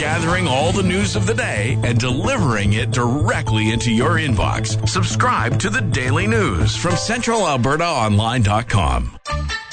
gathering all the news of the day and delivering it directly into your inbox. Subscribe to the Daily News from CentralAlbertaOnline.com.